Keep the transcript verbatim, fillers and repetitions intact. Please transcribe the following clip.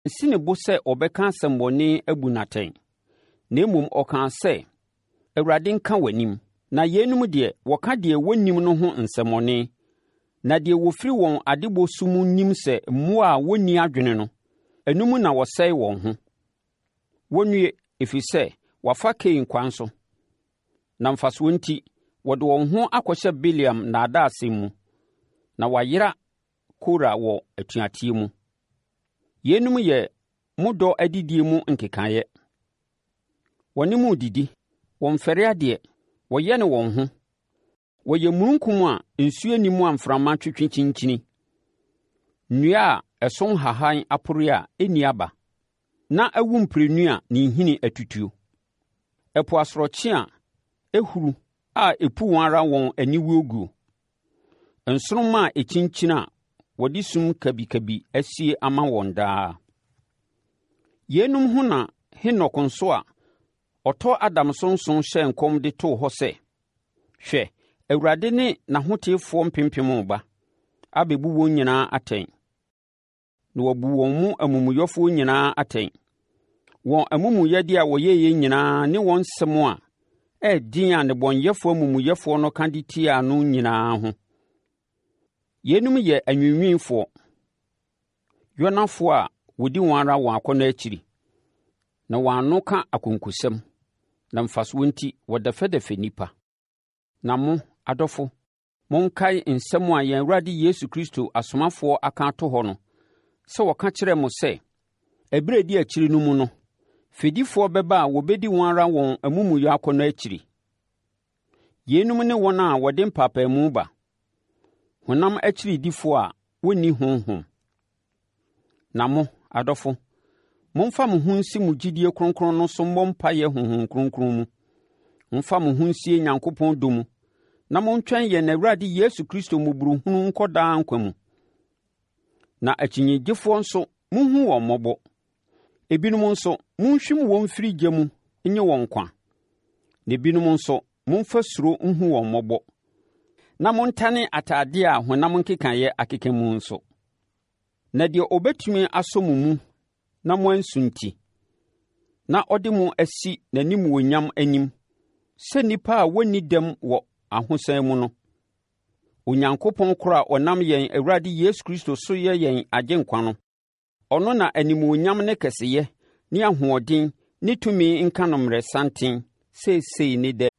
si ne bo sɛ ɔbɛka asɛmmɔne abu n'atɛn. Na mmom ɔkaa sɛ, Awurade nka w'anim. Na yeinom deɛ wɔka deɛ wɔnnim no ho nsɛmmɔne, na deɛ wɔfiri wɔn adebɔ so mu nim sɛ mmoa a wɔnni adwene no, ɛno mu na wɔsɛe wɔn ho. Wɔnnue, ɛfiri sɛ wɔafa Kain kwan so, na mfasoɔ nti wɔde wɔn ho akɔhyɛ Bileam nnaadaasɛm mu, na wɔayera Kora wɔ atuateɛ mu. Yeinom yɛ mo dɔ adidie mu nkekaeɛ. Wɔne mu didi, wɔmfɛre adeɛ, wɔyɛ ne wɔn ho. Wɔyɛ mununkum a nsuo nni mu a mframa twitwi kyinkyini. Nnua a ɛso nhahan apore a ɛnni aba, na awu mprenu a ne nhini atutuo. Ɛpo asorɔkye a ɛhuru a ɛpu wɔn ara wɔn aniwuo guo. Nsoromma a ɛkyinkyini a wɔde sum kabikabi asie ama wɔn daa. Yeinom ho na Henok nso a ɔtɔ Adam so nson hyɛ nkɔm de too hɔ sɛ, hwɛ, Awurade ne n'ahoteefoɔ mpempem ba, abɛbu wɔn nyinaa atɛn. Na wabu wɔn mu amumuyɛfoɔ nyinaa atɛn. Wɔn amumuyɛdeɛ a wɔyɛeɛ nyinaa ne wɔn nsɛm a ɛɛden a nnebɔneyɛfoɔ amumuyɛfoɔ no ka de tiaa no nyinaa ho. Yeinom yɛ anwiinwiifoɔ, yɔnafoɔ a wɔdi wɔn ara wɔn akɔnnɔ akyiri, na wɔn ano ka akonkusɛm, na mfasoɔ nti wɔdɛfɛdɛfɛ nnipa. Na mo, adɔfo, monkae nsɛm a yɛn Awurade Yesu Kristo asomafoɔ aka ato hɔ no, sɛ wɔka kyerɛɛ mo sɛ, ɛberɛ di akyiri no mu no, fɛdifoɔ bɛba a wɔbɛdi wɔn ara wɔn amumuyɛ akɔnnɔ akyiri. Yeinom ne wɔn a wɔde mpaapaemu ba, honam akyiridifoɔ a wɔnni honhom. Na mo, adɔfo, momfa mo ho nsi mo gyidie kronkron no so mmɔ mpaeɛ honhom kronkron mu. Momfa mo ho nsie Nyankopɔn dɔ mu, na montwɛn yɛn Awurade Yesu Kristo mmɔborɔhunu nkɔ daa nkwa mu. Na akyinnyegyefoɔ nso monhu wɔn mmɔbɔ. Ebinom nso monhwim wɔn mfiri gya mu nye wɔn nkwa. Na ebinom nso momfa suro nhu wɔn mmɔbɔ. Na montane atadeɛ a honam nkekaeɛ akeka mu nso. Na deɛ ɔbɛtumi asɔ mo mu na mo ansu nti, na ɔde mo asi n'animuonyam anim sɛ nnipa a wɔnni dɛm wɔ ahosan mu no, Onyankopɔn koro a ɔnam yɛn Awurade Yesu Kristo so yɛ yɛn agyenkwa no, ɔno na animuonyam ne kɛseyɛ ne ahoɔden ne tumi nka no mmerɛ santen seesei ne dɛ.